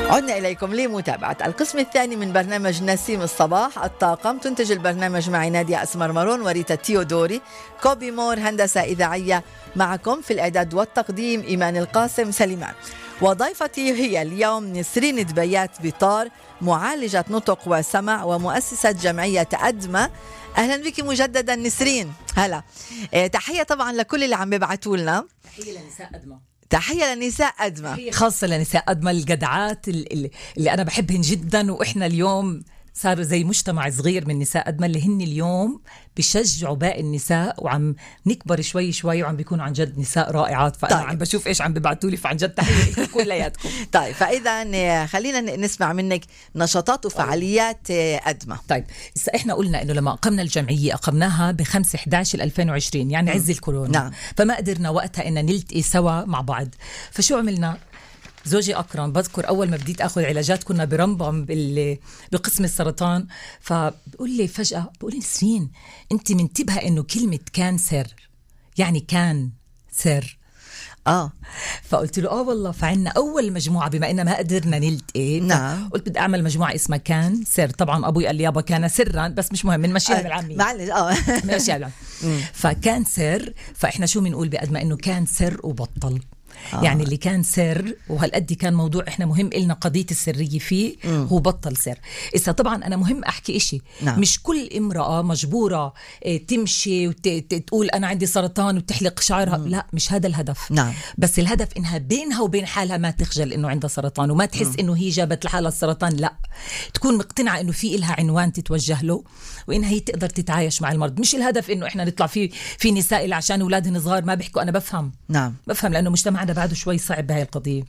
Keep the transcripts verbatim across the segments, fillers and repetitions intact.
عدنا إليكم لمتابعة القسم الثاني من برنامج نسيم الصباح. الطاقم تنتج البرنامج معي نادية أسمر مارون وريتا تيودوري. كوبي مور هندسة إذاعية. معكم في الإعداد والتقديم إيمان القاسم سليمان. وضيفتي هي اليوم نسرين دبيات بطار، معالجة نطق وسمع ومؤسسة جمعية أدمة. أهلا بك مجددا نسرين. هلا. اه تحية طبعا لكل اللي عم بيبعتوا لنا. تحية لنساء أدمة. تحية لنساء أدمة، تحية خاصة لنساء أدمة الجدعات اللي, اللي أنا بحبهن جدا. وإحنا اليوم صار زي مجتمع صغير من نساء أدمة اللي هن اليوم بيشجعوا باقي النساء، وعم نكبر شوي شوي وعم بيكونوا عن جد نساء رائعات. فأنا طيب. عم بشوف إيش عم ببعتولي، فعن جد تحية لكم كلياتكم. طيب فإذا خلينا نسمع منك نشاطات وفعاليات أدمة. طيب إذا إحنا قلنا إنه لما أقمنا الجمعية أقمناها بخمسة إحداشر ألفين وعشرين، يعني عز الكورونا. نعم. فما قدرنا وقتها إن نلتقي سوا مع بعض. فشو عملنا؟ زوجي أكرم بذكر أول ما بديت أخذ علاجات كنا برمبم بقسم السرطان، فبقول لي فجأة بقول لي نسرين أنت منتبهة إنه كلمة كانسر يعني كان سر. آه فقلت له آه والله. فعنا أول مجموعة بما إننا ما قدرنا نلتقي، نعم، قلت بدي أعمل مجموعة اسمها كان سر. طبعا أبوي قال لي يابا كان سرا، بس مش مهم من مشيها بالعامية. معلش آه ماشي بالعامية. فكان سر. فإحنا شو بنقول بقد إنه كان سر وبطل. آه. يعني اللي كان سر وهالقد كان موضوع احنا مهم إلنا قضية السرية فيه، مم. هو بطل سر. إذا طبعا أنا مهم أحكي إشي، نعم. مش كل امرأة مجبورة تمشي وتقول أنا عندي سرطان وتحلق شعرها، مم. لا مش هذا الهدف، نعم. بس الهدف إنها بينها وبين حالها ما تخجل إنه عندها سرطان، وما تحس مم. إنه هي جابت لحالها السرطان، لا، تكون مقتنعة إنه في إلها عنوان تتوجه له وإنها هي تقدر تتعايش مع المرض. مش الهدف إنه إحنا نطلع في في نساء اللي عشان أولادهن صغار ما بيحكوا. أنا بفهم، نعم بفهم، لأنه مجتمعنا بعده شوي صعب بهاي القضية.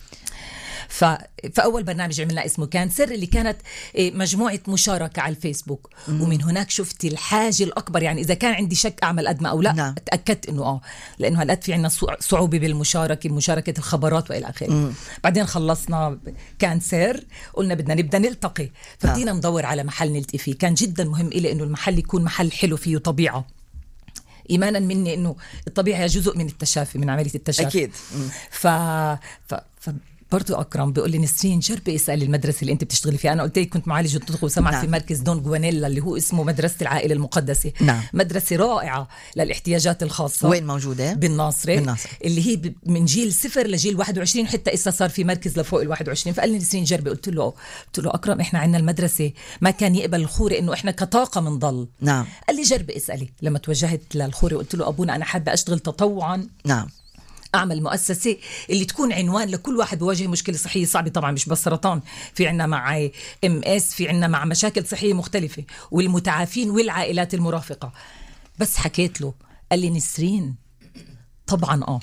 ف... فأول برنامج عملنا اسمه كان سر، اللي كانت مجموعة مشاركة على الفيسبوك. مم. ومن هناك شفت الحاجة الأكبر، يعني إذا كان عندي شك أعمل أدمة أو لا، نعم. تأكدت إنه آه لأنه هلأت في عنا صعوبة بالمشاركة، مشاركة الخبرات وإلى آخره. بعدين خلصنا كان سر، قلنا بدنا نبدأ نلتقي، فبدينا نعم. ندور على محل نلتقي فيه. كان جدا مهم إلي إنه المحل يكون محل حلو فيه طبيعة، إيمانا مني إنه الطبيعة جزء من التشافي، من عملية التشافي أكيد. ف... ف... ف... برضو أكرم بيقول لي نسرين جربي اسألي المدرسة اللي أنت بتشتغلي فيها. أنا قلت لك كنت معالجة نطق وسمع، نعم. في مركز دون جوانيلا اللي هو اسمه مدرسة العائلة المقدسة، نعم. مدرسة رائعة للاحتياجات الخاصة. وين موجودة؟ بالناصرة. بالناصرة اللي هي من جيل صفر لجيل واحد وعشرين، حتى إسا صار في مركز لفوق ال واحد وعشرين. فقال لي نسرين جربي. قلت له قلت له أكرم إحنا عندنا المدرسة ما كان يقبل الخوري إنه إحنا كطاقة منضل، نعم. قال لي جربي اسألي. لما توجهت للخوري قلت له أبونا أنا حابة أشتغل تطوعا، نعم، أعمل مؤسسة اللي تكون عنوان لكل واحد بواجه مشكلة صحية صعبة. طبعا مش بس سرطان، في عنا مع ام اس، في عنا مع مشاكل صحية مختلفة، والمتعافين والعائلات المرافقة. بس حكيت له، قال لي نسرين طبعا آه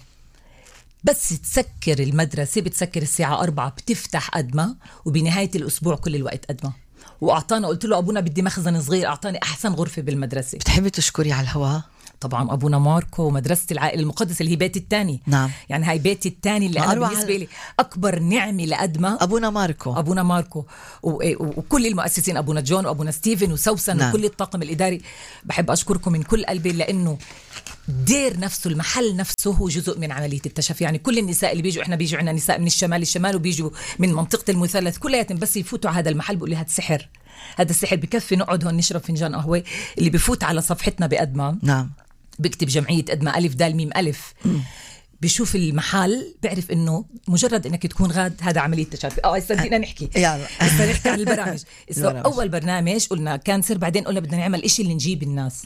بس تسكر المدرسة، بتسكر الساعة أربعة، بتفتح أدمة، وبنهاية الأسبوع كل الوقت أدمة. وأعطانا، قلت له أبونا بدي مخزن صغير، أعطاني أحسن غرفة بالمدرسة. بتحبي تشكري على الهواء؟ طبعا أبونا ماركو ومدرسة العائلة المقدسة اللي هي بيتي الثاني، نعم. يعني هاي بيتي الثاني اللي أنا بالنسبة لي أكبر نعمة لأدمة أبونا ماركو أبونا ماركو وكل المؤسسين، أبونا جون وأبونا ستيفن وسوسن، نعم. وكل الطاقم الإداري. بحب أشكركم من كل قلبي، لأنه دير نفسه، المحل نفسه هو جزء من عملية التشافي. يعني كل النساء اللي بيجوا، إحنا بيجوا عنا نساء من الشمال الشمال وبيجوا من منطقة المثلث كلياتهم، بس يفوتوا على هذا المحل بقول لي هذا السحر، هذا السحر بكفي نقعد هون نشرب فنجان قهوة. اللي بفوت على صفحتنا بأدمة، نعم، بكتب جمعية أدمة ألف دال ميم ألف، بشوف المحل بيعرف إنه مجرد إنك تكون غاد هذا عملية تشافي. آه استنينا نحكي يلا نحكي عن البرامج. أول برنامج قلنا كانسر، بعدين قلنا بدنا نعمل إشي اللي نجيب الناس.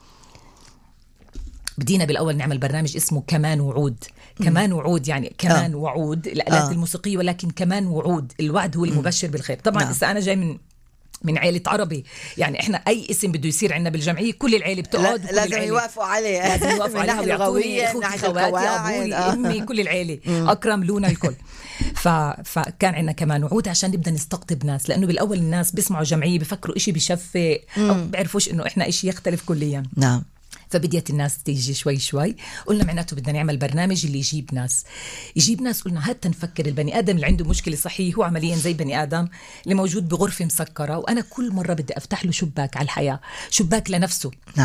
بدينا بالأول نعمل برنامج اسمه كمان وعود. كمان وعود يعني كمان آه. وعود الآلات آه. الموسيقية، ولكن كمان وعود، الوعد هو المبشر بالخير. طبعا نعم. إذا أنا جاي من من عائلة عربي، يعني إحنا أي اسم بده يصير عندنا بالجمعية كل العائلة بتقعد، لازم يوافقوا عليه، لازم يوافقوا عليه ويعطوني أخوتي خواتي أبوي آه. أمي كل العائلة أكرم لونا الكل. ف... فكان عندنا كمان وعود عشان نبدأ نستقطب ناس، لأنه بالأول الناس بيسمعوا جمعية بفكروا إشي بشفي أو بيعرفوش إنه إحنا إشي يختلف كليا، نعم. فبديت الناس تيجي شوي شوي. قلنا معناته بدنا نعمل برنامج اللي يجيب ناس يجيب ناس قلنا هات نفكر البني آدم اللي عنده مشكلة صحية هو عمليا زي بني آدم اللي موجود بغرفة مسكرة، وأنا كل مرة بدي أفتح له شباك على الحياة، شباك لنفسه، نعم.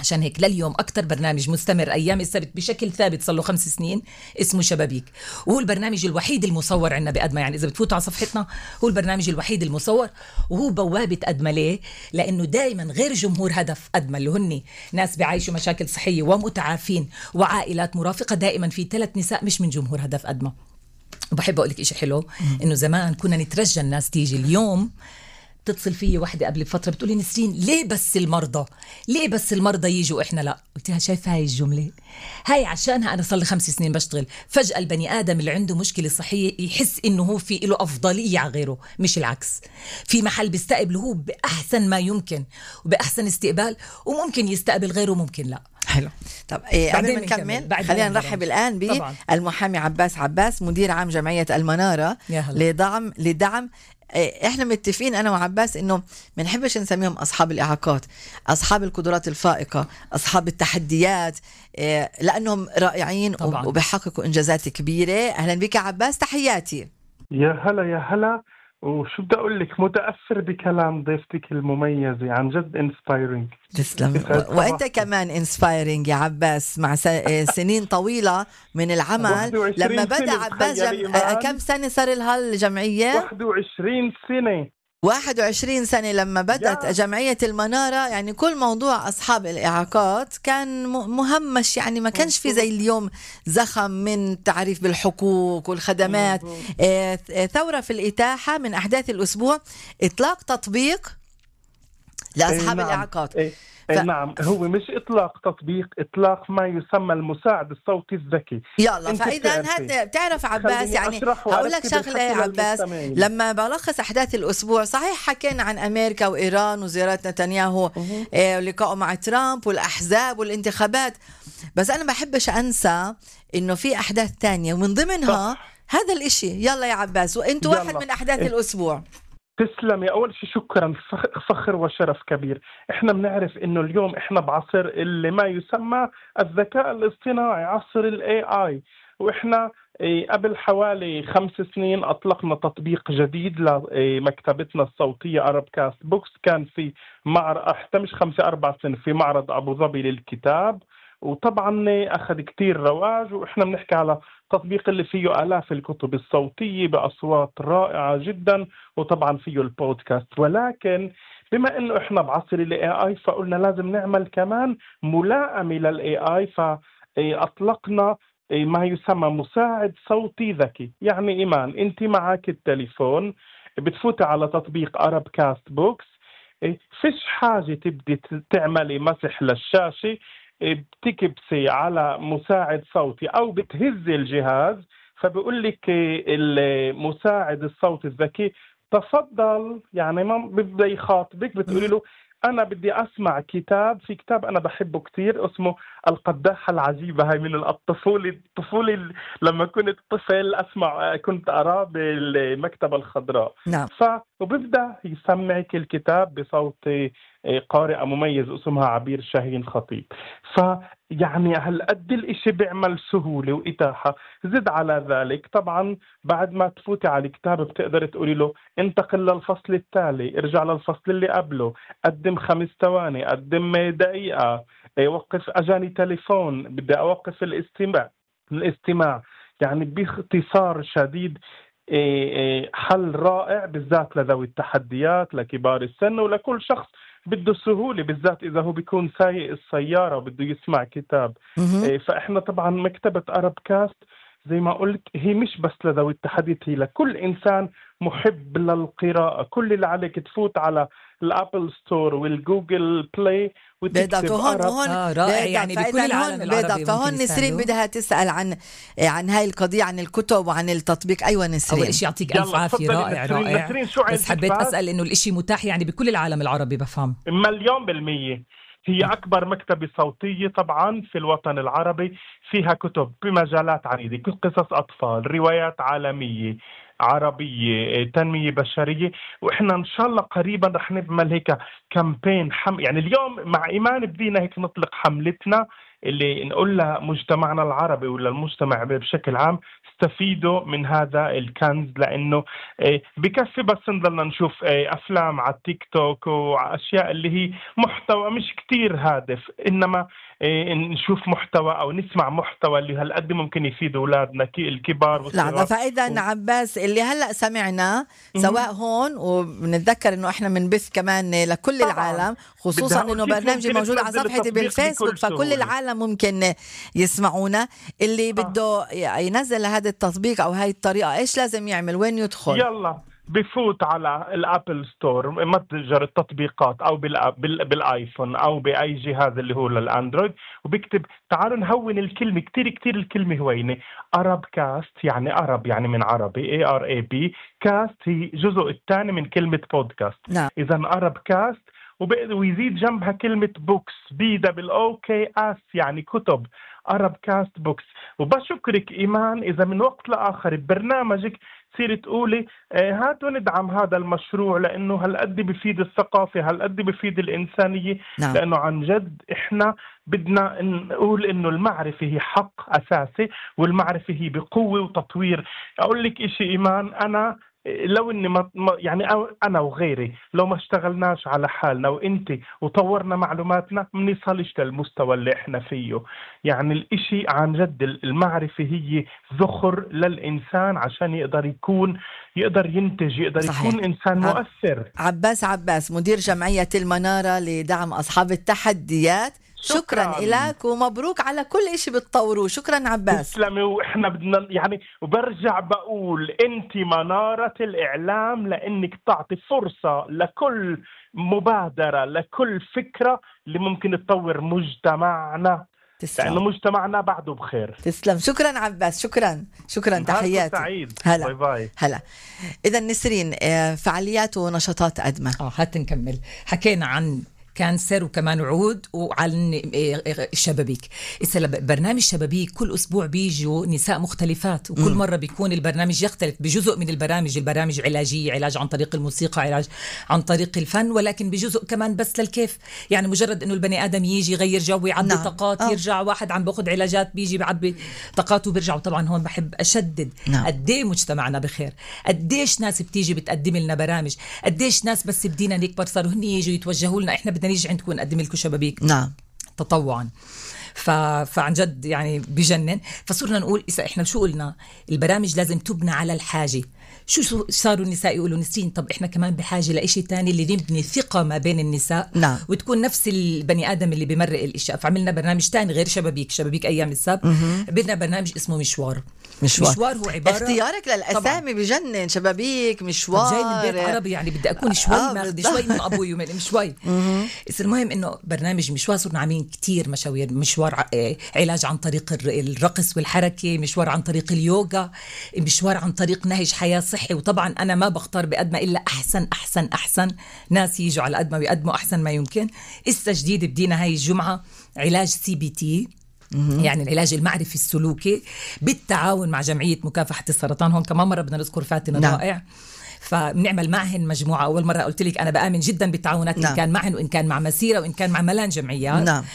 عشان هيك لليوم أكتر برنامج مستمر أيام السبت بشكل ثابت صار له خمس سنين اسمه شبابيك، وهو البرنامج الوحيد المصور عندنا بأدمى. يعني إذا بتفوتوا على صفحتنا هو البرنامج الوحيد المصور، وهو بوابة أدمى. ليه؟ لأنه دائما غير جمهور هدف أدمى اللي هن ناس بيعيشوا مشاكل صحية ومتعافين وعائلات مرافقة، دائما في ثلاث نساء مش من جمهور هدف أدمى. وبحب أقول لك إشي حلو، إنه زمان كنا نترجى الناس تيجي، اليوم تتصل فيي واحدة قبل فترة بتقولي نسرين ليه بس المرضى ليه بس المرضى يجوا إحنا لا؟ قلت لها شايفة هاي الجملة هاي عشانها أنا صار لي خمس سنين بشتغل. فجأة البني آدم اللي عنده مشكلة صحية يحس إنه هو في له أفضلية على غيره، مش العكس. في محل بيستقبله هو بأحسن ما يمكن وبأحسن استقبال، وممكن يستقبل غيره وممكن لا. حلو. طب إيه قبل ما نكمل خلينا نرحب الآن بالمحامي عباس عباس، مدير عام جمعية المنارة لدعم لدعم احنا متفقين انا وعباس انه ما نحبش نسميهم اصحاب الاعاقات، اصحاب القدرات الفائقه، اصحاب التحديات، لانهم رائعين طبعاً. وبيحققوا انجازات كبيره. اهلا بك عباس، تحياتي. يا هلا يا هلا، وشو بدي اقول لك، متاثر بكلام ضيفتك المميزه، عن جد انسبايرنج. تسلم. وانت كمان انسبايرنج يا عباس، مع سنين طويله من العمل. لما بدا عباس جم... كم سنه صار لها الجمعيه؟ واحد وعشرين سنه. واحد وعشرين سنة لما بدأت جمعية المنارة. يعني كل موضوع أصحاب الإعاقات كان مهمش، يعني ما كانش في زي اليوم زخم من تعريف بالحقوق والخدمات. ثورة في الإتاحة من أحداث الأسبوع إطلاق تطبيق لأصحاب نعم. الإعاقات. ف... نعم، هو مش إطلاق تطبيق، إطلاق ما يسمى المساعد الصوتي الذكي. يلا فإذا هذا بتعرف عباس، يعني هقول لك شغلة عباس، لما بلخص أحداث الأسبوع صحيح حكينا عن أمريكا وإيران وزيارات نتنياهو إيه ولقائه مع ترامب والأحزاب والانتخابات، بس أنا بحبش أنسى إنه في أحداث تانية ومن ضمنها صح. هذا الإشي. يلا يا عباس، وأنت واحد من أحداث إيه. الأسبوع. تسلم. يا أول شيء شكرا، فخر وشرف كبير. إحنا بنعرف إنه اليوم إحنا بعصر اللي ما يسمى الذكاء الاصطناعي، عصر ال إيه آي. وإحنا قبل حوالي خمس سنين أطلقنا تطبيق جديد لمكتبتنا الصوتية أرب كاست بوكس. كان في معرض أحتى مش خمسة أربع سنة في معرض أبو ظبي للكتاب، وطبعا أخذ كتير رواج. وإحنا بنحكي على تطبيق اللي فيه آلاف الكتب الصوتية بأصوات رائعة جدا، وطبعا فيه البودكاست. ولكن بما إنه إحنا بعصر ال إيه آي فقلنا لازم نعمل كمان ملائمة لل إيه آي، فأطلقنا ما يسمى مساعد صوتي ذكي. يعني إيمان، أنت معك التليفون بتفوتي على تطبيق أرب كاست بوكس، فيش حاجة تبدي تعملي مسح للشاشة، بتكبسي على مساعد صوتي أو بتهزي الجهاز، فبقول لك المساعد الصوتي الذكي تفضل. يعني ما بدي يخاطبك، بتقولي له أنا بدي أسمع كتاب، في كتاب أنا بحبه كتير اسمه القداحة العجيبة. هاي من الطفولة الطفولة لما كنت طفل أسمع، كنت أراه بالمكتبة الخضراء. نعم. ف وببدأ يسمعك الكتاب بصوت قارئة مميز اسمها عبير شاهين خطيب. فيعني هالقد الاشي بيعمل سهولة وإتاحة. زد على ذلك طبعا بعد ما تفوتي على الكتاب بتقدر تقولي له انتقل للفصل التالي، ارجع للفصل اللي قبله، قدم خمس ثواني، قدم دقيقة، وقف، اجاني تليفون بدي اوقف الاستماع الاستماع يعني باختصار شديد حل رائع، بالذات لذوي التحديات، لكبار السن، ولكل شخص بده سهولة، بالذات إذا هو بيكون سايق السيارة وبده يسمع كتاب. فإحنا طبعا مكتبة أرب كاست زي ما قلت هي مش بس لذوي التحديات، هي لكل إنسان محب للقراءة. كل اللي عليك تفوت على الأبل ستور والجوجل بلاي وتكتب هون هون آه رائع. يعني بكل العالم العربي. فهون نسرين بدها تسأل عن عن هاي القضية، عن الكتب وعن التطبيق. أيوة نسرين. أول شيء يعطيك ألف عافية. رائع نسرين. رائع نسرين شو بس حبيت أسأل إنه الإشي متاح يعني بكل العالم العربي؟ بفهم مليون بالمية. هي أكبر مكتبة صوتية طبعا في الوطن العربي، فيها كتب بمجالات عديدة، قصص أطفال، روايات عالمية عربية، تنمية بشرية. وإحنا إن شاء الله قريبا رح نعمل هيك كامبين حم... يعني اليوم مع إيمان بدينا هيك نطلق حملتنا اللي نقول لمجتمعنا العربي ولا المجتمع بشكل عام استفيدوا من هذا الكنز، لأنه بكفي بس نضلنا نشوف أفلام على التيك توك وأشياء اللي هي محتوى مش كتير هادف، إنما نشوف محتوى أو نسمع محتوى اللي هالقد ممكن يفيد أولادنا الكبار والصغار. لا فإذا و... عباس اللي هلأ سمعنا سواء هون وبنتذكر إنه إحنا منبث كمان لكل طبعا. العالم، خصوصا إنه برنامجي موجود على صفحتي بالفيسبوك، فكل العالم ممكن يسمعونا. اللي آه. بده ينزل هذا التطبيق أو هاي الطريقة إيش لازم يعمل؟ وين يدخل؟ يلا بفوت على الابل ستور، متجر التطبيقات، او بالايفون او باي جهاز اللي هو للاندرويد، وبكتب تعالوا نهون الكلمه كتير كتير الكلمه هوينه أرب كاست، يعني أرب يعني من عربي اي ار اي بي، كاست هي جزء الثاني من كلمه بودكاست. نعم. اذا أرب كاست ويزيد جنبها كلمه بوكس، بي دبل او كي اس يعني كتب، أرب كاست بوكس. وبشكرك إيمان إذا من وقت لآخر ببرنامجك تصير تقولي هاتوا ندعم هذا المشروع، لأنه هالقد بفيد الثقافة، هالقد بفيد الإنسانية. نعم. لأنه عن جد إحنا بدنا نقول إنه المعرفة هي حق أساسي، والمعرفة هي بقوة وتطوير. أقول لك إشي إيمان، أنا لو إني ما يعني أنا وغيري لو ما اشتغلناش على حالنا وإنت وطورنا معلوماتنا منصلش للمستوى اللي إحنا فيه. يعني الإشي عن جد المعرفة هي ذخر للإنسان عشان يقدر يكون يقدر ينتج، يقدر صحيح. يكون إنسان مؤثر. عباس عباس مدير جمعية المنارة لدعم أصحاب التحديات، شكرا, شكرا لك ومبروك على كل إشي بتطوروه. شكرا عباس. تسلمي. وإحنا بدنا يعني وبرجع بقول أنت منارة الإعلام، لأنك تعطي فرصة لكل مبادرة، لكل فكرة اللي ممكن تطور مجتمعنا، تسلم. لأنه مجتمعنا بعده بخير. تسلم. شكرا عباس. شكرا شكرا تحياتي. سعيد. هلا باي باي. هلا. إذا نسرين، فعاليات ونشاطات أدمة. اه هات نكمل. حكينا عن كانسر وكمان وعود وعن الشبابيك. إذا برنامج شبابيك كل أسبوع بيجوا نساء مختلفات، وكل م. مرة بيكون البرنامج يختلف بجزء من البرامج. البرامج علاجية، علاج عن طريق الموسيقى، علاج عن طريق الفن، ولكن بجزء كمان بس للكيف. يعني مجرد إنه البني آدم يجي يغير جو، يعبي نعم. طاقات، أوه. يرجع واحد عم باخد علاجات بيجي بعبي طاقات وبيرجع. وطبعا هون بحب أشدد نعم. قديه مجتمعنا بخير، قديش ناس بتيجي بتقدم لنا برامج، قديش ناس بس بدينا نكبر صاروا هن يجوا يتوجهوا لنا إحنا بدنا نيجي عندكم نقدم لكم شبابيك نعم تطوعا. ف... فعن جد يعني بجنن. فصرنا نقول إذا إحنا شو قلنا البرامج لازم تبنى على الحاجة. شو صاروا النساء يقولوا نسرين طب إحنا كمان بحاجة لإشي تاني اللي نبني ثقة ما بين النساء نعم. وتكون نفس البني آدم اللي بمرق الإشياء. فعملنا برنامج تاني غير شبابيك، شبابيك أيام السبت، بدنا برنامج اسمه مشوار. مشوار, مشوار هو عبارة اختيارك للأسامي بجنن، شبابيك، مشوار، جاي من بيت عربي يعني بدي أكون شوي آه ماخذ شوي من أبوي ومن شوي. بس المهم إنه برنامج مشوار صرنا عاملين كتير مشاوير. مشوار علاج عن طريق الرقص والحركة، مشوار عن طريق اليوغا، مشوار عن طريق نهج حياة صحي. وطبعا أنا ما بختار بأدمة إلا أحسن أحسن أحسن ناس يجوا على أدمة ويقدموا أحسن ما يمكن. إسا جديد بدينا هاي الجمعة علاج سي بي تي، يعني العلاج المعرفي السلوكي بالتعاون مع جمعية مكافحة السرطان. هون كمان مرة بدنا نذكر فاتن نعم. رائع. فبنعمل معهن مجموعة. أول مرة قلت لك أنا بآمن جدا بالتعاونات نعم. إن كان معهن وإن كان مع مسيرة وإن كان مع ملان جمعيات نعم.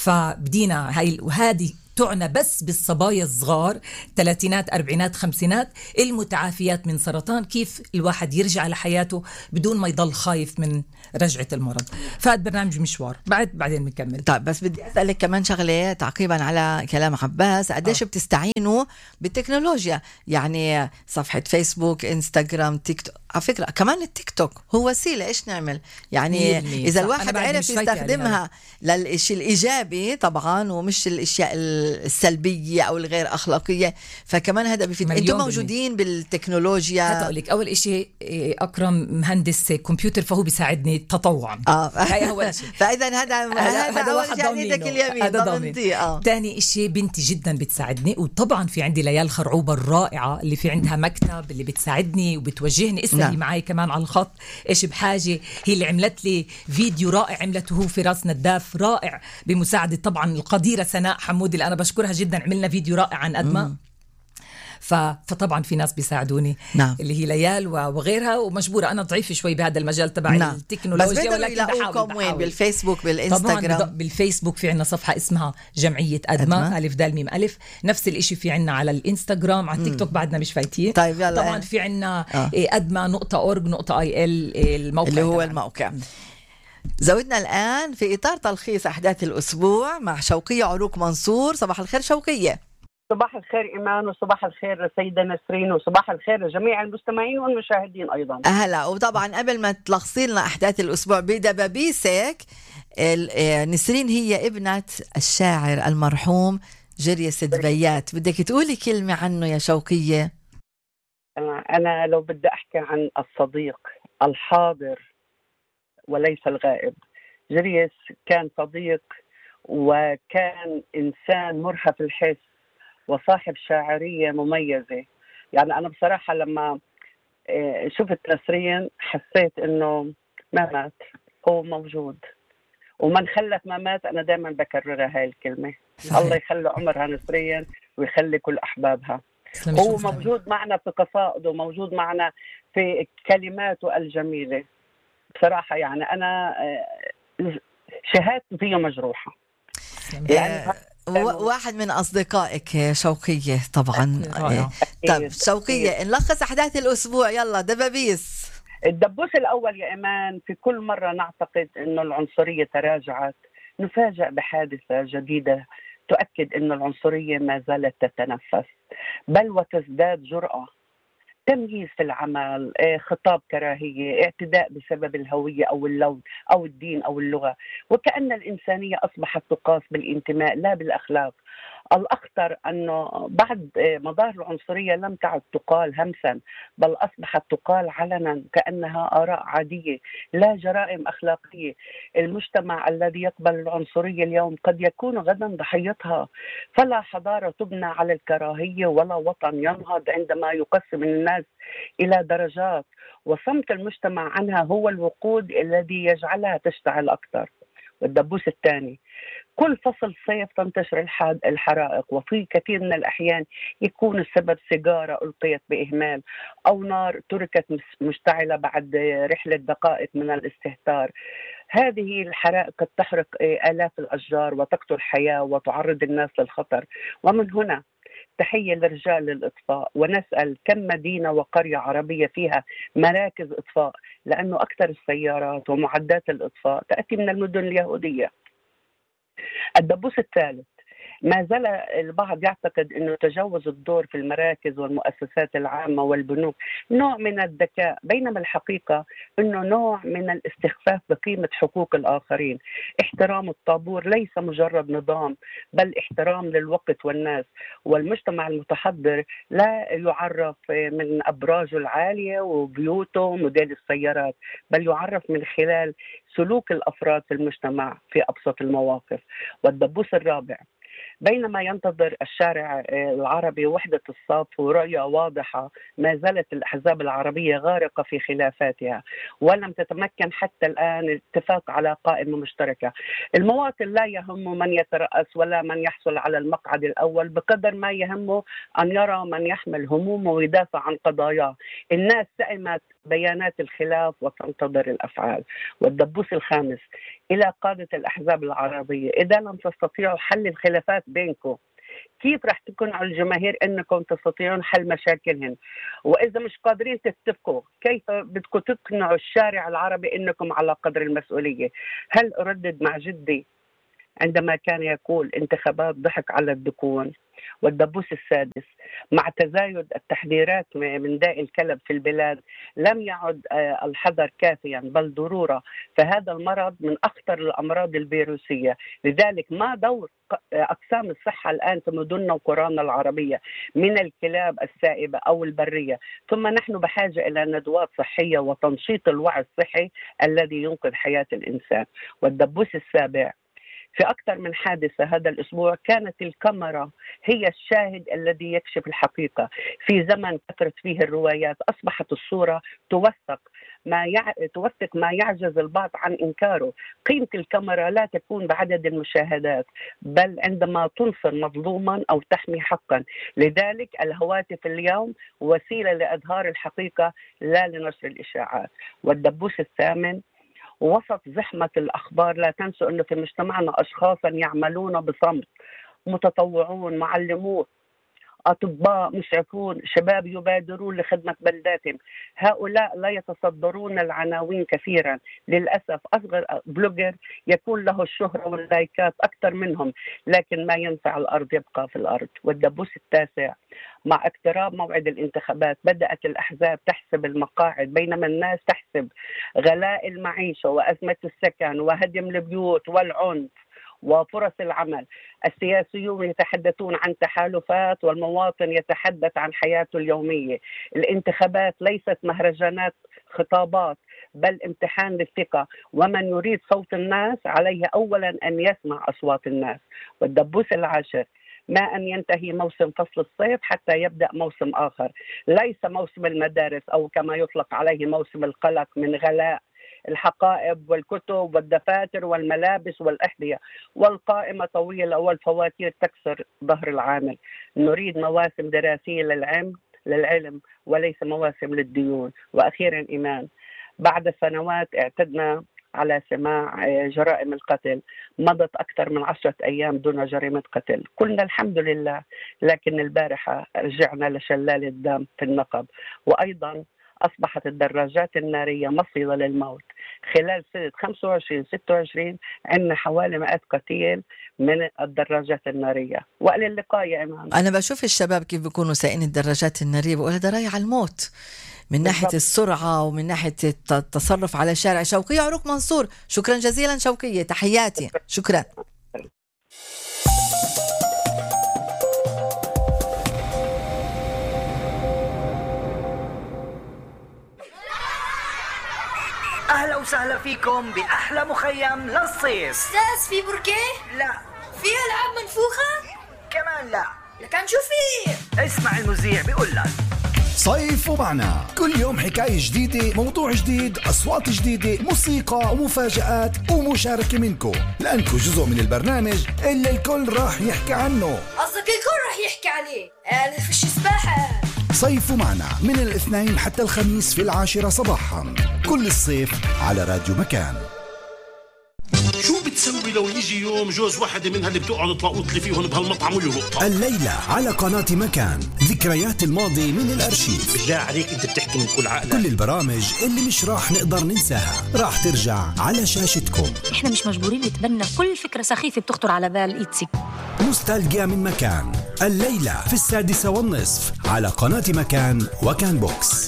فبدينا هاي وهذه تعنى بس بالصبايا الصغار ثلاثينات أربعينات خمسينات المتعافيات من سرطان، كيف الواحد يرجع لحياته بدون ما يضل خايف من رجعة المرض. فهذا برنامج مشوار. بعد بعدين بنكمل. طيب بس بدي أسألك كمان شغلة تعقيبا على كلام عباس، قديش آه. بتستعينوا بالتكنولوجيا؟ يعني صفحة فيسبوك، انستغرام، تيك توك. على فكرة كمان التيك توك هو وسيلة، إيش نعمل يعني إذا الواحد عرف يستخدمها يعني للإشي الإيجابي طبعا ومش الإشياء السلبية أو الغير أخلاقية، فكمان هذا بفيد. أنتم موجودين بالتكنولوجيا. هتقولك أول إشي أكرم مهندس كمبيوتر فهو بيساعدني تطوعا. آه. هاي أول شيء. فإذا هذا هذا أول شيء عندك اليمين ضمنتي. آه. تاني إشي بنتي جدا بتساعدني، وطبعا في عندي ليال خرعوبة الرائعة اللي في عندها مكتب اللي بتساعدني وبتوجهني. اسمها نعم. معي كمان على الخط إيش بحاجة. هي اللي عملت لي فيديو رائع عملته هو فراس نداف رائع بمساعدة طبعا القديرة سناء حمودي اللي أنا بشكرها جدا. عملنا فيديو رائع عن أدمة. فطبعا في ناس بيساعدوني نعم. اللي هي ليال وغيرها، ومجبورة أنا ضعيفة شوي بهذا المجال تبع نعم. التكنولوجيا، بس ولكن يلاقوكم وين؟ بالفيسبوك، بالإنستغرام؟ طبعا بالفيسبوك في عنا صفحة اسمها جمعية أدمى, أدمى. ألف دال ميم ألف. نفس الاشي في عنا على الإنستغرام. على التيك توك بعدنا مش فايتين. طيب يلا. طبعا في عنا آه. أدمى نقطة أورج نقطة آي إل الموقع اللي هو طبعاً. الموقع. زودنا الآن في إطار تلخيص أحداث الأسبوع مع شوقية عروق منصور. صباح الخير شوقية. صباح الخير إيمان، وصباح الخير سيدة نسرين، وصباح الخير لجميع المستمعين والمشاهدين أيضا. أهلا. وطبعا قبل ما تلخصي لنا أحداث الأسبوع بدبابيسك، نسرين هي ابنة الشاعر المرحوم جريس دبيات، بدك تقولي كلمة عنه يا شوقية؟ أنا لو بدي أحكي عن الصديق الحاضر وليس الغائب، جريس كان صديق وكان إنسان مرهف الحس وصاحب شاعرية مميزة. يعني أنا بصراحة لما شفت نسرين حسيت إنه ما مات، هو موجود، ومن خلت ما مات. أنا دائما بكررها هاي الكلمة. الله يخلي عمرها نسرين ويخلي كل أحبابها. هو موجود معنا في قصائده، موجود معنا في كلماته الجميلة. بصراحة يعني أنا شهادتي فيه مجروحة. يعني واحد من أصدقائك شوقية طبعا. طب شوقية نلخص أحداث الأسبوع، يلا دبابيس. الدبوس الأول يا إيمان، في كل مرة نعتقد أنه العنصرية تراجعت، نفاجأ بحادثة جديدة تؤكد أن العنصرية ما زالت تتنفس، بل وتزداد جرأة. تمييز في العمل، خطاب كراهية، اعتداء بسبب الهوية أو اللون أو الدين أو اللغة، وكأن الإنسانية أصبحت تقاس بالانتماء لا بالأخلاق. الأخطر أنه بعد مظاهر العنصرية لم تعد تقال همسا، بل أصبحت تقال علنا كأنها آراء عادية لا جرائم أخلاقية. المجتمع الذي يقبل العنصرية اليوم قد يكون غدا ضحيتها، فلا حضارة تبنى على الكراهية ولا وطن ينهض عندما يقسم الناس إلى درجات، وصمت المجتمع عنها هو الوقود الذي يجعلها تشتعل أكثر. والدبوس الثاني، كل فصل صيف تنتشر الحرائق، وفي كثير من الأحيان يكون السبب سيجارة ألقيت بإهمال أو نار تركت مشتعلة بعد رحلة دقائق من الاستهتار. هذه الحرائق قد تحرق آلاف الأشجار وتقتل الحياة وتعرض الناس للخطر. ومن هنا تحية لرجال الإطفاء، ونسأل كم مدينة وقرية عربية فيها مراكز إطفاء، لأنه أكثر السيارات ومعدات الإطفاء تأتي من المدن اليهودية. الدبوس الثالث، ما زال البعض يعتقد أنه تجاوز الدور في المراكز والمؤسسات العامة والبنوك نوع من الذكاء، بينما الحقيقة أنه نوع من الاستخفاف بقيمة حقوق الآخرين. احترام الطابور ليس مجرد نظام، بل احترام للوقت والناس. والمجتمع المتحضر لا يعرف من أبراجه العالية وبيوته وموديل السيارات، بل يعرف من خلال سلوك الأفراد في المجتمع في أبسط المواقف. والدبوس الرابع، بينما ينتظر الشارع العربي وحدة الصف ورؤية واضحة، ما زالت الأحزاب العربية غارقة في خلافاتها ولم تتمكن حتى الآن الاتفاق على قائمة مشتركة. المواطن لا يهم من يترأس ولا من يحصل على المقعد الأول بقدر ما يهمه أن يرى من يحمل همومه ويدافع عن قضاياه. الناس سئمت بيانات الخلاف وتنتظر الأفعال. والدبوس الخامس، إلى قادة الأحزاب العربية، إذا لم تستطيعوا حل الخلافات بينكم، كيف رح تقنعوا الجماهير أنكم تستطيعون حل مشاكلهم؟ وإذا مش قادرين تتفقوا، كيف بدكم تقنعوا الشارع العربي أنكم على قدر المسؤولية؟ هل أردد مع جدي عندما كان يقول انتخابات ضحك على الدكون؟ والدبوس السادس، مع تزايد التحذيرات من داء الكلب في البلاد لم يعد الحذر كافيا بل ضرورة، فهذا المرض من أخطر الأمراض الفيروسية. لذلك ما دور أقسام الصحة الآن في مدننا وقرانا العربية من الكلاب السائبة أو البرية؟ ثم نحن بحاجة إلى ندوات صحية وتنشيط الوعي الصحي الذي ينقذ حياة الإنسان. والدبوس السابع، في أكثر من حادثة هذا الأسبوع كانت الكاميرا هي الشاهد الذي يكشف الحقيقة. في زمن كثرت فيه الروايات أصبحت الصورة توثق ما يع... توثق ما يعجز البعض عن إنكاره. قيمة الكاميرا لا تكون بعدد المشاهدات، بل عندما تنصر مظلوما أو تحمي حقا. لذلك الهواتف اليوم وسيلة لإظهار الحقيقة لا لنشر الإشاعات. والدبوس الثامن: وسط زحمة الأخبار لا تنسوا أنه في مجتمعنا أشخاصا يعملون بصمت، متطوعون، معلمون، أطباء، مشرفون، شباب يبادرون لخدمة بلداتهم. هؤلاء لا يتصدرون العناوين كثيرا. للأسف أصغر بلوجر يكون له الشهرة واللايكات أكثر منهم، لكن ما ينفع الأرض يبقى في الأرض. والدبوس التاسع: مع اقتراب موعد الانتخابات بدأت الأحزاب تحسب المقاعد، بينما الناس تحسب غلاء المعيشة وأزمة السكن وهدم البيوت والعنف وفرص العمل. السياسيون يتحدثون عن تحالفات والمواطن يتحدث عن حياته اليومية. الانتخابات ليست مهرجانات خطابات، بل امتحان للثقة، ومن يريد صوت الناس عليه أولا أن يسمع أصوات الناس. والدبوس العاشر: ما أن ينتهي موسم فصل الصيف حتى يبدأ موسم آخر، ليس موسم المدارس أو كما يطلق عليه موسم القلق من غلاء الحقائب والكتب والدفاتر والملابس والأحذية، والقائمة طويلة والفواتير تكسر ظهر العامل. نريد مواسم دراسية للعلم للعلم وليس مواسم للديون. وأخيرا إيمان: بعد سنوات اعتدنا على سماع جرائم القتل، مضت أكثر من عشرة أيام دون جريمة قتل. قلنا الحمد لله، لكن البارحة رجعنا لشلال الدم في النقب. وأيضا أصبحت الدراجات النارية مصيدة للموت. خلال سنة خمسة وعشرين ستة وعشرين عندنا حوالي مئة قتيل من الدراجات النارية. وإلى اللقاء يا إمام. أنا بشوف الشباب كيف بيكونوا سائقين الدراجات النارية، بقول هذا رايح على الموت من ناحية بالضبط. السرعة ومن ناحية التصرف على شارع شوقية عروق منصور. شكرا جزيلا شوقية، تحياتي. شكرا. أهلا وسهلا فيكم بأحلى مخيم للصيف. أستاذ في بركة؟ لا. في ألعاب منفوخة؟ كمان لا. لكن شو في؟ اسمع المذيع بيقول لك صيف ومعنا، كل يوم حكاية جديدة، موضوع جديد، أصوات جديدة، موسيقى ومفاجآت ومشاركة منكم، لأنكم جزء من البرنامج اللي الكل راح يحكي عنه. قصدك الكل راح يحكي عليه؟ أنا فيش سباحة. صيف ومعنا من الاثنين حتى الخميس في العاشرة صباحا، كل الصيف على راديو مكان. شو بتسوي لو يجي يوم جوز واحدة منها اللي بتقعد تلاقوط لي فيهم بهالمطعم ويهبطها؟ الليلة على قناة مكان، ذكريات الماضي من الأرشيف. بالله عليك انت بتحكي من كل عقلك. كل البرامج اللي مش راح نقدر ننساها راح ترجع على شاشتكم. احنا مش مجبورين نتبنى كل فكرة سخيفة بتخطر على بال إيتسي. نوستالجيا من مكان، الليلة في السادسة والنصف على قناة مكان وكان بوكس.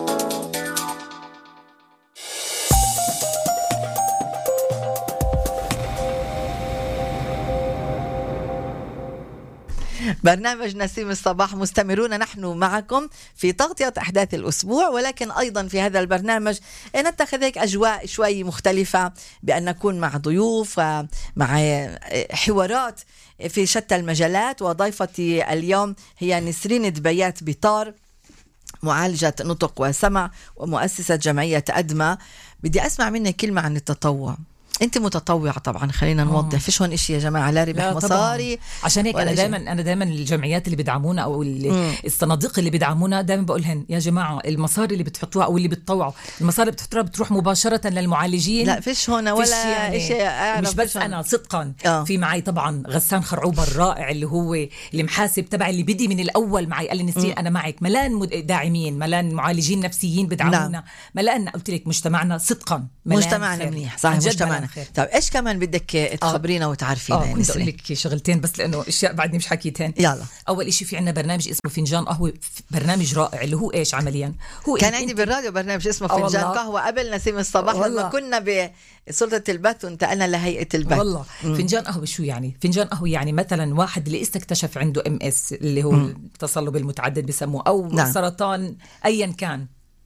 برنامج نسيم الصباح مستمرون نحن معكم في تغطية أحداث الأسبوع، ولكن أيضا في هذا البرنامج نتخذ هيك أجواء شوي مختلفة بأن نكون مع ضيوف مع حوارات في شتى المجالات. وضيفتي اليوم هي نسرين دبيات بطار، معالجة نطق وسمع ومؤسسة جمعية أدمى. بدي أسمع منك كلمة عن التطوع. انت متطوعه طبعا، خلينا نوضح، فيش هون اشي يا جماعه لا ربح مصاري. عشان هيك انا دائما انا دائما الجمعيات اللي بيدعمونا او الصناديق اللي بيدعمونا دائما بقولهن يا جماعه المصاري اللي بتحطوها او اللي بتطوعوا المصاري اللي بتحطوها بتروح مباشره للمعالجين. لا فيش هون ولا يعني شيء. مش بس انا صدقا أوه. في معي طبعا غسان خرعوبه الرائع اللي هو المحاسب تبع اللي بدي من الاول معي، قال لي نسرين انا معك، ملان داعمين، ملان معالجين نفسيين بدعمونا. نعم. ملان قلت لك مجتمعنا صدقا مجتمعنا منيح صح مجتمعنا. طيب ايش كمان بدك تخبرينا وتعرفينا؟ اه كنت اقول لك شغلتين بس لانه اشياء بعدني مش حكيتهن. يلا. اول إشي في عنا برنامج اسمه فنجان قهوه، برنامج رائع اللي هو ايش عمليا هو كان عندي بالراديو برنامج اسمه فنجان قهوه قبل نسيم الصباح لما كنا بسلطه البث وانتقلنا لهيئه البث. والله مم. فنجان قهوه شو يعني؟ فنجان قهوه يعني مثلا واحد اللي استكتشف عنده ام اس اللي هو التصلب المتعدد بسموه او نعم. سرطان ايا كان،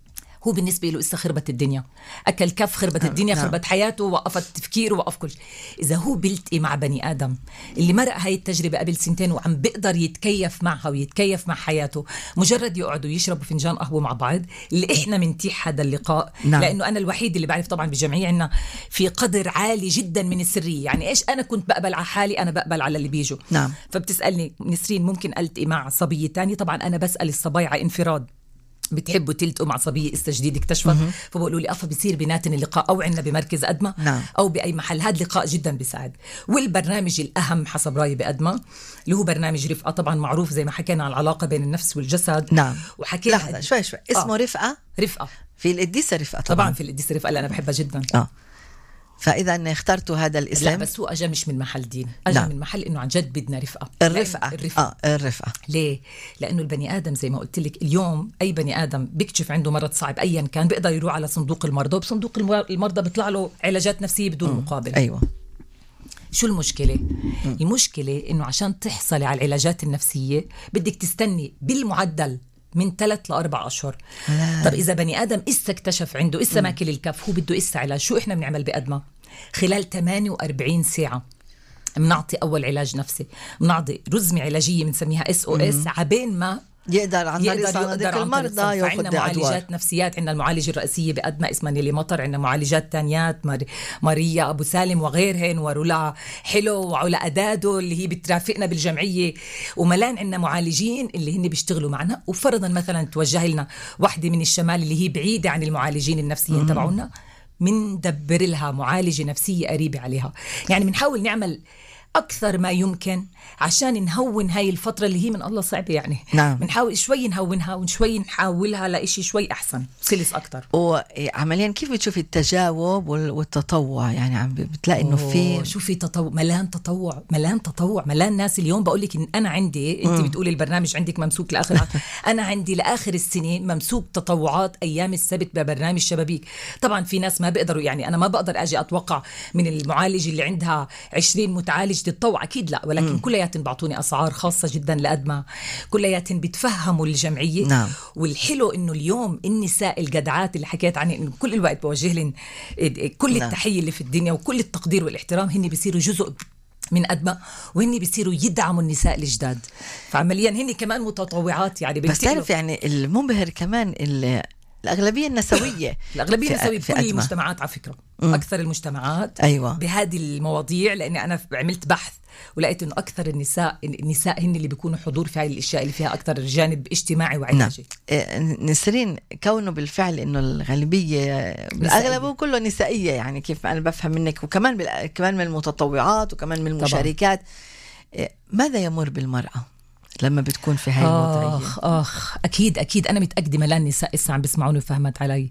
هو بالنسبة له إسا خربت الدنيا، أكل كف خربت نعم. الدنيا، نعم. خربت حياته، وقفت تفكيره، وقف كل شيء. إذا هو بيلتقي مع بني آدم اللي مرق هاي التجربة قبل سنتين وعم بيقدر يتكيف معها ويتكيف مع حياته، مجرد يقعدوا يشربوا فنجان قهوة مع بعض، اللي إحنا منتيح هذا اللقاء. نعم. لأنه أنا الوحيد اللي بعرف طبعا بالجمعية عنا في قدر عالي جدا من السرية، يعني إيش أنا كنت بقبل على حالي أنا بقبل على اللي بيجوا. نعم. فبتسألني نسرين ممكن ألتقي مع صبية تانية؟ طبعا أنا بسأل الصبايا على انفراد، بتحبوا تلتقوا مع صبية إسا جديد اكتشفت، فبقولوا لي أفا بيصير بيناتنا اللقاء أو عنا بمركز أدمى. نعم. أو بأي محل. هذا لقاء جدا بيساعد. والبرنامج الأهم حسب رأيي بأدمى اللي هو برنامج رفقة، طبعا معروف زي ما حكينا عن العلاقة بين النفس والجسد. نعم. وحكينا لحظة شوي شوي اسمه آه. رفقة. رفقة في القديسة رفقة طبعا, طبعا في القديسة رفقة اللي أنا بحبها جدا. آه. فإذا اخترتوا هذا الاسم. لا بس هو أجا مش من محل دين، أجا نعم. من محل إنه عن جد بدنا رفقة. الرفقة. الرفقة. آه الرفقة. ليه؟ لأنه البني آدم زي ما قلت لك اليوم أي بني آدم بيكتشف عنده مرض صعب أيا كان بيقدر يروح على صندوق المرضى، وبصندوق المرضى بيطلع له علاجات نفسية بدون م. مقابل. أيوة. شو المشكلة؟ م. المشكلة إنه عشان تحصلي على العلاجات النفسية بدك تستني بالمعدل من ثلاث لأربع أشهر. طب إذا بني آدم إسا اكتشف عنده إسا ماكل الكف، هو بده إسا علاج، شو إحنا بنعمل بأدمى؟ خلال ثمانية وأربعين ساعة منعطي أول علاج نفسي، منعطي رزمة علاجية بنسميها اس او اس عبين ما يقدر عن طريق صناديق المرضى ياخذ عندنا معالجات نفسيات. عندنا المعالجة الرئيسية بأدمى اسمها نيلي مطر، عندنا معالجات تانيات مار... ماريا أبو سالم وغيرهن، ورولا حلو، وعلا أدادو اللي هي بترافقنا بالجمعية، وملان عندنا معالجين اللي هن بيشتغلوا معنا. وفرضا مثلا توجه لنا واحدة من الشمال اللي هي بعيدة عن المعالجين النفسيين تبعونا، من دبر لها معالجة نفسية قريبة عليها. يعني بنحاول نعمل أكثر ما يمكن عشان نهون هاي الفترة اللي هي من الله صعبة. يعني نعم. بنحاول شوي نهونها وشوي نحاولها لإشي شوي أحسن سلس أكتر. وعمليا كيف بتشوفي التجاوب والتطوع؟ يعني عم بتلاقي إنه في شوفي تطوع، ملان تطوع، ملان تطوع، ملان ناس. اليوم بقولك إن أنا عندي، أنت بتقولي البرنامج عندك ممسوك لآخر أنا عندي لآخر السنين ممسوك تطوعات أيام السبت ببرنامج شبابيك. طبعا في ناس ما بيقدروا، يعني أنا ما بقدر أجي أتوقع من المعالج اللي عندها عشرين متعالج تتطوع، أكيد لا، ولكن م. كلياتن بعطوني أسعار خاصة جدا لأدمى، كلياتن بتفهموا الجمعية. نعم. والحلو إنه اليوم النساء الجدعات اللي حكيت عنه إنه كل الوقت بوجه لهم كل نعم. التحية اللي في الدنيا وكل التقدير والاحترام، هن بيصيروا جزء من أدمى، وهن بيصيروا يدعموا النساء الجداد. فعمليا هن كمان متطوعات. يعني بس تعرف يعني المنبهر كمان الأغلبية النسوية الأغلبية النسوية بكل المجتمعات على فكرة. م. أكثر المجتمعات أيوة. بهذه المواضيع، لأني أنا عملت بحث ولقيت إنه أكثر النساء النساء هن اللي بيكونوا حضور في هاي الأشياء اللي فيها أكثر جانب اجتماعي وعلاجي. نعم. نسرين كونه بالفعل إنه الغالبية بالأغلب كله نسائية، يعني كيف أنا بفهم منك، وكمان بال... كمان من المتطوعات وكمان من المشاركات. طبعا. ماذا يمر بالمرأة لما بتكون في هاي الوضعية؟ آخ آخ أكيد أكيد أنا متأكدة ملان نساء إسا عم بسمعوني وفهمت علي.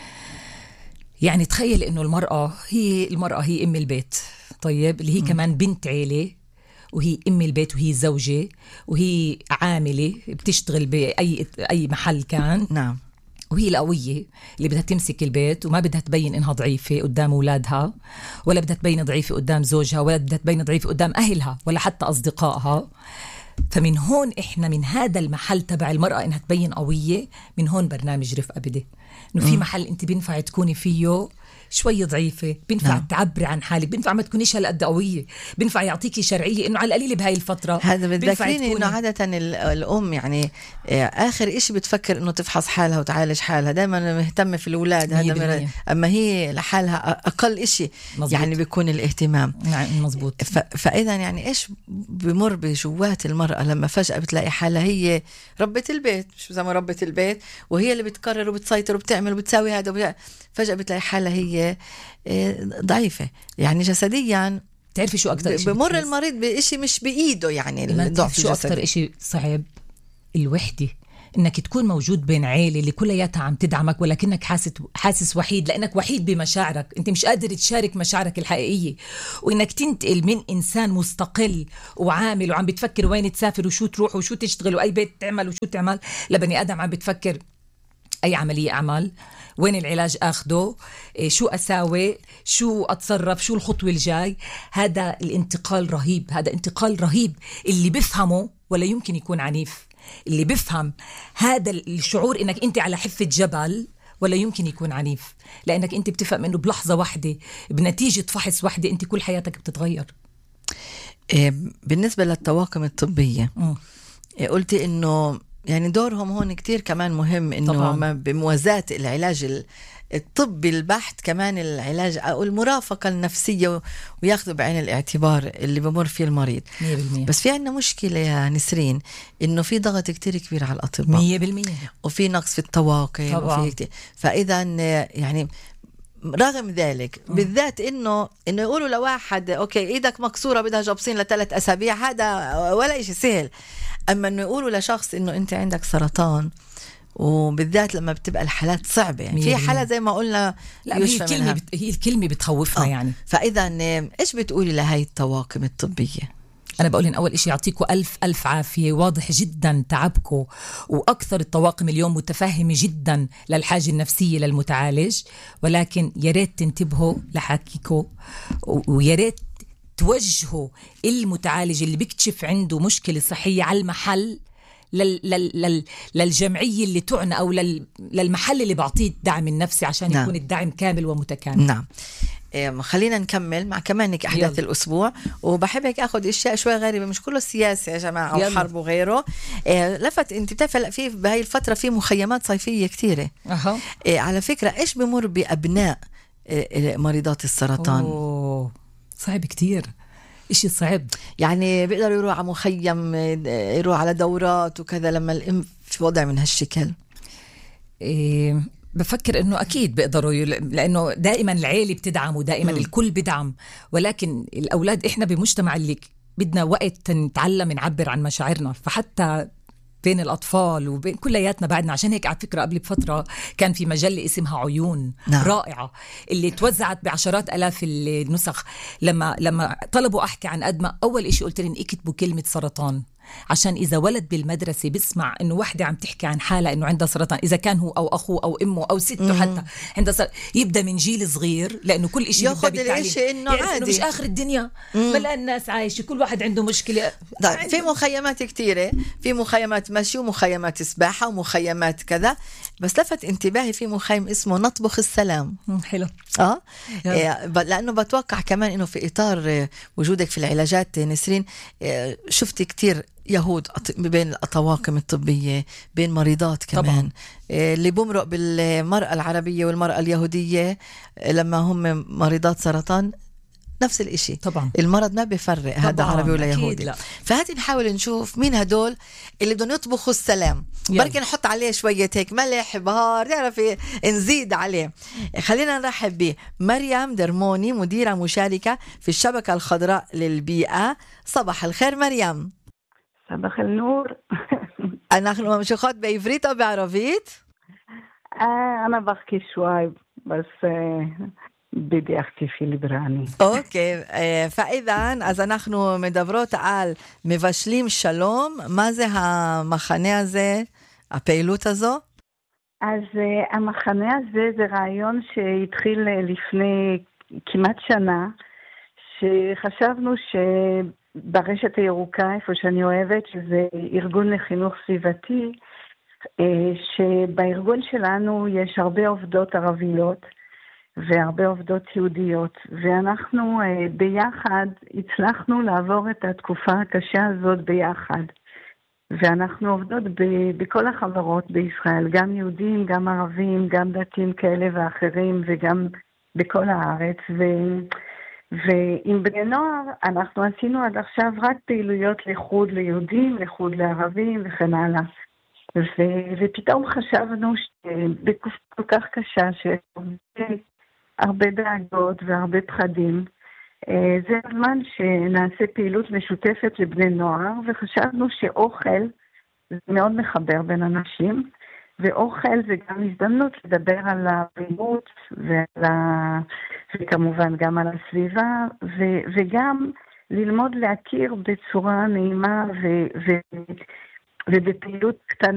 يعني تخيل إنه المرأة هي المرأة هي أم البيت، طيب اللي هي م. كمان بنت عيلة، وهي أم البيت، وهي زوجة، وهي عاملة بتشتغل بأي أي محل كان. نعم. وهي القوية اللي بدها تمسك البيت وما بدها تبين إنها ضعيفة قدام أولادها، ولا بدها تبين ضعيفة قدام زوجها، ولا بدها تبين ضعيفة قدام أهلها ولا حتى أصدقائها. فمن هون إحنا من هذا المحل تبع المرأة إنها تبين قوية، من هون برنامج رفقة بدي إنه في محل أنت بينفع تكوني فيه شوي ضعيفة، بينفع نعم. تعبري عن حالك، بينفع ما تكونيش هالقد قوية، بينفع يعطيكي شرعية إنه على القليل بهاي الفترة. هذا بتذكريني إنه عادة الأم يعني آخر إشي بتفكر إنه تفحص حالها وتعالج حالها، دائما مهتمة في الأولاد، هذا أما هي لحالها أقل إشي مزبوط. يعني بيكون الاهتمام. نعم مزبوط. فإذا يعني إيش بمر بجوات المرأة لما فجأة بتلاقي حالها هي ربة البيت، شو زي ما ربة البيت، وهي اللي بتقرر وبتسيطر وبتعمل وبتساوي هذا وبتعمل. فجأة بتلاقي حالها هي ضعيفة يعني جسديا. تعرفي شو أكتر إشي بمر المريض بإشي مش بإيده، يعني الضعف. شو أكتر إشي صعب؟ الوحدة، إنك تكون موجود بين عائلة اللي كلياتها عم تدعمك، ولكنك حاسس حاسس وحيد، لأنك وحيد بمشاعرك، أنت مش قادر تشارك مشاعرك الحقيقية. وإنك تنتقل من إنسان مستقل وعامل وعم بتفكر وين تسافر وشو تروح وشو تشتغل وأي بيت تعمل وشو تعمل، لبني آدم عم بتفكر أي عملية أعمل، وين العلاج أخده، شو أساوي، شو أتصرف، شو الخطوة الجاي. هذا الانتقال رهيب، هذا انتقال رهيب. اللي بفهمه ولا يمكن يكون عنيف، اللي بفهم هذا الشعور إنك أنت على حفة جبل ولا يمكن يكون عنيف، لأنك أنت بتفهم أنه بلحظة واحدة بنتيجة فحص واحدة أنت كل حياتك بتتغير. بالنسبة للطواقم الطبية م. قلتي إنه يعني دورهم هون كتير كمان مهم، إنه بموازاة العلاج الطبي البحت كمان العلاج أو المرافقة النفسية وياخذوا بعين الاعتبار اللي بمر فيه المريض مية بالمية. بس في عنا مشكلة يا نسرين، إنه في ضغط كتير كبير على الأطباء مية بالمية، وفي نقص في الطواقم وفي كتير. فإذا يعني رغم ذلك م. بالذات إنه إنه يقولوا لواحد أوكي إيدك مكسورة بدها جبصين لثلاث أسابيع، هذا ولا إشي سهل. أما إنه يقولوا لشخص إنه أنت عندك سرطان، وبالذات لما بتبقى الحالات صعبة يعني في حالة زي ما قلنا هي الكلمة, بت... هي الكلمة بتخوفنا. آه. يعني فإذا إيش بتقولي لهاي الطواقم الطبية؟ أنا بقول إن أول إشي يعطيكم ألف ألف عافية، واضح جدا تعبكم، وأكثر الطواقم اليوم متفهمة جدا للحاجة النفسية للمتعالج، ولكن ياريت تنتبهوا لحكيكم وياريت توجهوا المتعالج اللي بيكتشف عنده مشكلة صحية على المحل لل لل لل للجمعية اللي تعنى أو لل للمحل اللي بعطيه الدعم النفسي عشان نعم. يكون الدعم كامل ومتكامل. نعم. إيه خلينا نكمل مع كمان أحداث يلا. الأسبوع، وبحبك أخذ أشياء شوي غريبة، مش كله سياسي يا جماعة أو يلا. حرب وغيره. إيه لفت أنت بتعرف في بهاي الفترة في مخيمات صيفية كتيرة. أه. إيه على فكرة إيش بمر بأبناء إيه مريضات السرطان؟ أوه. صعب كتير، إشي صعب يعني بيقدروا يروحوا على مخيم، يروحوا على دورات وكذا لما الأم في وضع من هالشكل. إيه بفكر إنه أكيد بيقدروا يل... لأنه دائما العيلة بتدعم ودائما م. الكل بدعم، ولكن الأولاد إحنا بمجتمع اللي بدنا وقت نتعلم نعبر عن مشاعرنا، فحتى بين الأطفال وبين كلياتنا بعدنا. عشان هيك على فكرة قبل بفترة كان في مجلة اسمها عيون نعم. رائعة اللي توزعت بعشرات ألاف النسخ. لما لما طلبوا أحكي عن أدمى، أول إشي قلت لهم اكتبوا كلمة سرطان، عشان إذا ولد بالمدرسة بسمع إنه واحدة عم تحكي عن حالة إنه عندها سرطان، إذا كان هو أو أخوه أو أمه أو سته مم. حتى عندها سرطان، يبدأ من جيل صغير، لأنه كل إشي ياخد الإشي إنه عادي، إنه مش آخر الدنيا، ملأ الناس عايشة، كل واحد عنده مشكلة. طيب في مخيمات كتيرة، في مخيمات مشي ومخيمات سباحة ومخيمات كذا، بس لفت انتباهي في مخيم اسمه نطبخ السلام. حلو. آه إيه لأنه بتوقع كمان إنه في إطار وجودك في العلاجات نسرين، إيه شفت كتير يهود بين الطواقم الطبية، بين مريضات كمان طبعا. اللي بمرق بالمرأة العربية والمرأة اليهودية لما هم مريضات سرطان نفس الاشي طبعا. المرض ما بيفرق هذا عربي ولا يهودي. فهاتي نحاول نشوف مين هدول اللي بدهم يطبخوا السلام، بركي نحط عليه شوية هيك ملح بهار، تعرفي نزيد عليه. خلينا نرحب به مريم درموني، مديرة مشاركة في الشبكة الخضراء للبيئة. صباح الخير مريم. صباح النور. نحن ممشوخات بعברית أو بعربيت؟ آه أنا بحكي شوي بس آه بدي أحكي في ليبراني. أوكي. آه فإذا אז אנחנו מדברות על מבשלים שלום, מה זה המחנה הזה, הפעילות הזו? אז uh, המחנה הזה זה רעיון שהתחיל לפני כמעט שנה, שחשבנו ש... ברשת הירוקה, איפה שאני אוהבת, שזה ארגון לחינוך סביבתי, שבארגון שלנו יש הרבה עובדות ערביות והרבה עובדות יהודיות, ואנחנו ביחד הצלחנו לעבור את התקופה הקשה הזאת ביחד, ואנחנו עובדות ב- בכל החברות בישראל, גם יהודים, גם ערבים, גם דתיים כאלה ואחרים, וגם בכל הארץ. ו... ועם בני נוער אנחנו עשינו עד עכשיו רק פעילויות לחוד ליהודים, לחוד לערבים וכן הלאה. ו- ופתאום חשבנו שבתקופה כל כך קשה שהרבה דאגות והרבה פחדים, זה הזמן שנעשה פעילות משותפת לבני נוער, וחשבנו שאוכל זה מאוד מחבר בין אנשים, ואוכל זה גם הזדמנות לדבר על הבריאות ועל ה... וכמובן גם על הסביבה, ו... וגם ללמוד להכיר בצורה נעימה ו... ו... ובפעילות קטנה